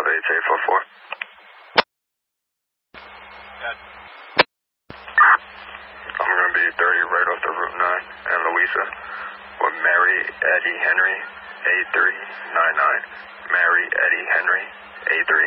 8844. I'm going to be 30 right off the Route 9 and Louisa with Mary Eddie Henry, 8399. Mary Eddie Henry, 8399.